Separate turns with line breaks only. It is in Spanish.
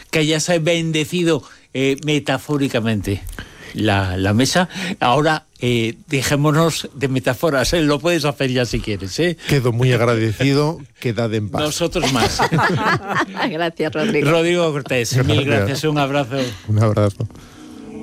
que hayas bendecido metafóricamente la mesa. Ahora dejémonos de metáforas, lo puedes hacer ya si quieres.
Quedo muy agradecido, quedad en paz.
Nosotros más.
Gracias, Rodrigo.
Rodrigo Cortés, mil gracias, un abrazo.
Un abrazo.